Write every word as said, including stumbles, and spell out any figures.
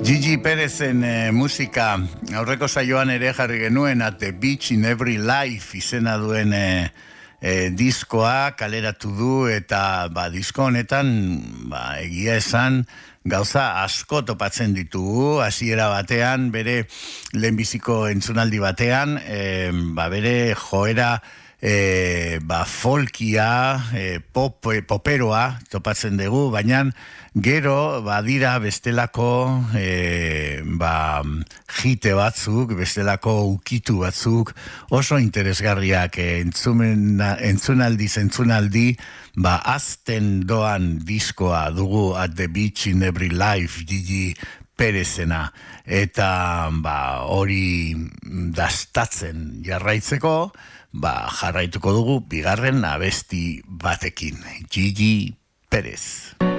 Gigi Perezen eh, musika aurreko saioan ere jarri genuen At the Beach in Every Life izena duen eh, eh, diskoa kaleratu du eta ba, disko honetan ba, egia esan gauza asko topatzen ditugu, hasiera batean, bere lehenbiziko entzunaldi batean, eh, ba, bere joera E, ba, folkia, e, pop, e, poperoa topatzen dugu, baina gero badira bestelako e, ba, jite batzuk, bestelako ukitu batzuk, oso interesgarriak e, entzumena, entzunaldiz entzunaldi, ba, azten doan diskoa dugu At the Beach in Every Life, Gigi Perezena, eta ba, hori dastatzen jarraitzeko, ba, jarraituko dugu bigarren abesti batekin. Gigi Perez.